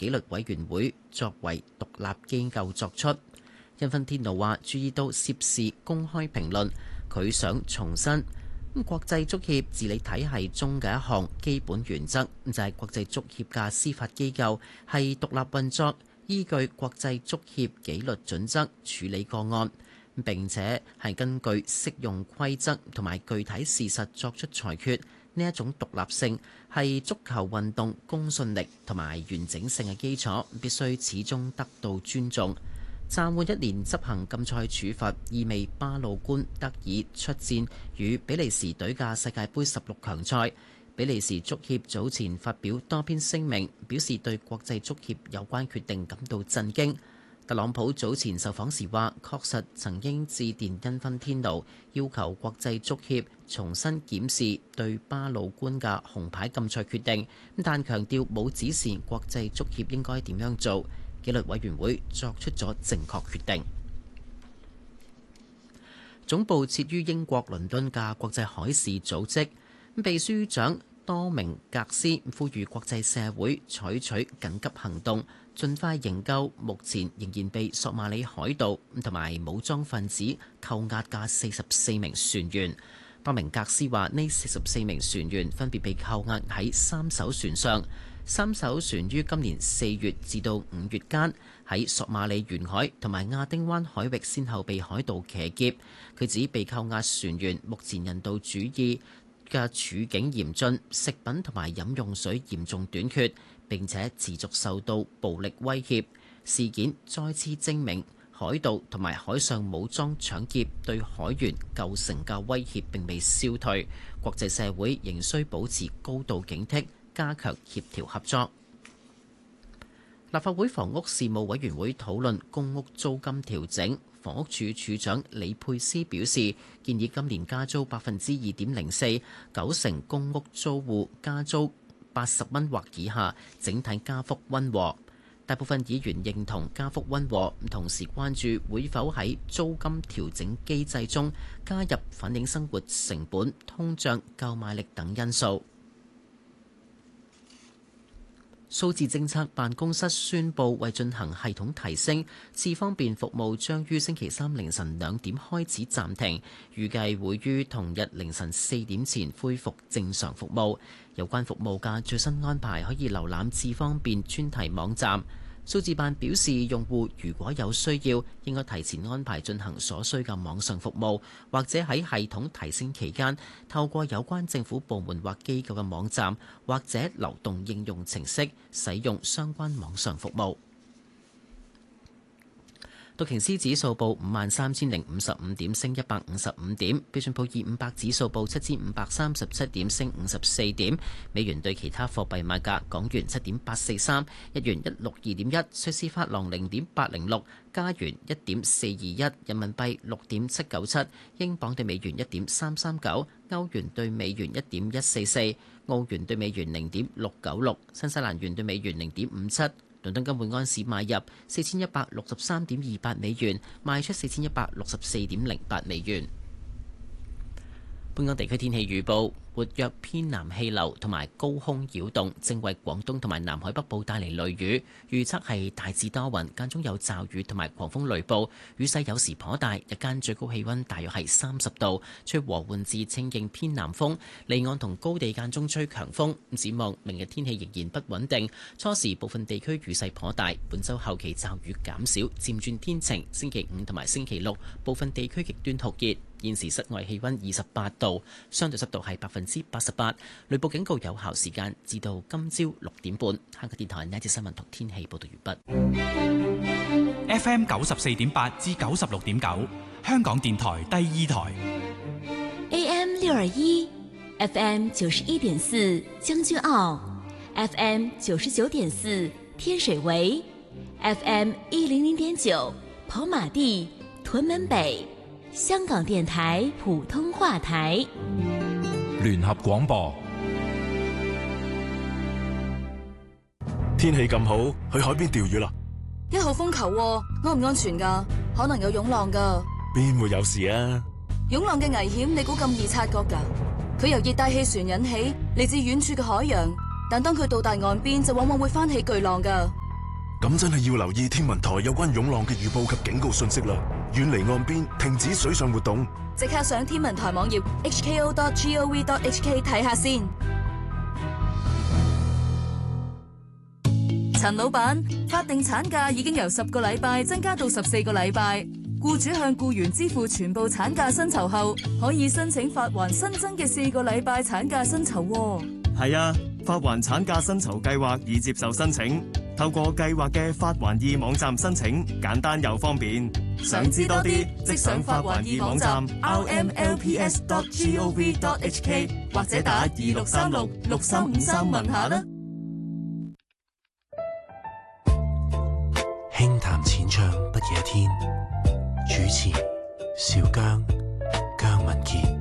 紀律委員會作為獨立機構作出。因芬天奴話注意到涉事公開評論，佢想重申國際足協治理體系中嘅一項基本原則，就係國際足協嘅司法機構係獨立運作，依據國際足協紀律準則處理個案，並且係根據適用規則同埋具體事實作出裁決。呢一種獨立性係足球運動公信力同埋完整性嘅基礎，必須始終得到尊重。暫緩1年執行禁賽處罰，意味巴魯官得以出戰與比利時隊嘅世界盃16強賽。比利時足協早前發表多篇聲明，表示對國際足協有關決定感到震驚。特朗普早前受訪時話，確實曾經致電因芬天奴，要求國際足協重新檢視對巴魯官嘅紅牌禁賽決定，但強調冇指示國際足協應該點樣做。紀律委員會作出咗正確決定。總部設於英國倫敦嘅國際海事組織秘書長多明格斯呼籲國際社會採取緊急行動，盡快營救目前仍然被索馬里海盜同埋武裝分子扣押嘅44名船員。多明格斯話：呢44名船員分別被扣押喺3艘船上。3艘船於今年4月至到5月間喺索馬里沿海同埋亞丁灣海域先後被海盜騎劫。佢指被扣押船員目前人道主義嘅處境嚴峻，食品同埋飲用水嚴重短缺，並且持續受到暴力威脅。事件再次證明海盜同埋海上武裝搶劫對海員構成嘅威脅並未消退，國際社會仍需保持高度警惕，加強協調合作。立法會房屋事務委員會討論公屋租金調整，房屋署署長李佩斯表示，建議今年加租2.04%， 90%公屋租戶加租80蚊或以下，整體加幅溫和。大部分議員認同加幅溫和，同時關注會否喺租金調整機制中加入反映生活成本、通脹、購買力等因素。數字政策辦公室宣布，為進行系統提升，智方便服務將於星期三凌晨2點開始暫停，預計會於同日凌晨4點前恢復正常服務。有關服務嘅最新安排可以瀏覽智方便專題網站。數字辦表示，用戶如果有需要，應該提前安排進行所需嘅網上服務，或者喺系統提升期間，透過有關政府部門或機構嘅網站或者流動應用程式使用相關網上服務。道瓊斯指數報53,055點，升155點；標準普爾500指數報7,537點，升54點。美元對其他貨幣賣價：港元7.843，日元162.1，瑞士法郎0.806，加元1.421，人民幣6.797，英鎊對美元1.339，歐元對美元1.144，澳元對美元0.696，新西蘭元對美元0.57。倫敦金每安士買入4163.28美元，賣出4164.08美元。本港地區天氣預報：活躍偏南氣流同埋高空擾動正為廣東同埋南海北部帶嚟雷雨，預測係大致多雲，間中有驟雨同埋狂風雷暴，雨勢有時頗大。日間最高氣溫大約係30度，吹和緩至清勁偏南風，離岸同高地間中吹強風。展望明日天氣仍然不穩定，初時部分地區雨勢頗大，本週後期驟雨減少，漸轉天晴。星期5同埋星期6部分地區極端酷熱。現時室外氣溫28度，相對濕度係88%。雷暴警告有效時間至到今朝6點半。香港電台呢一節新聞同天氣報道完畢。FM 94.8至96.9，香港電台第2台。 AM 621 FM 91.4將軍澳 FM 99.4天水圍 FM 100.9跑馬地屯門北。香港電台普通話台， 聯合廣播。天氣咁好，去海邊釣魚啦 ！1號風球喎，安唔安全㗎？可能有湧浪㗎。 邊會有事啊？ 湧浪嘅危險，你估咁易察覺㗎？佢由熱帶氣旋引起，嚟自遠處嘅海洋，但當佢到達岸邊，就往往會翻起巨浪㗎。 咁真係要留意天文台有關湧浪嘅預報及警告信息啦，遠離岸邊，停止水上活動。 即刻上天文台網頁 hko.gov.hk 睇下先。陳老闆，法定產假已經由10個禮拜增加到14個禮拜，僱主向僱員支付全部產假薪酬後，可以申請發還新增嘅4個禮拜產假薪酬。 係啊，發還產假薪酬計劃已接受申請，透過計劃嘅發還易網站申請，簡單又方便。想知多啲，即上發還易網站 rmlps.gov.hk 或者打26366353問下啦。 輕談淺唱不夜天，主持邵姜、姜文傑。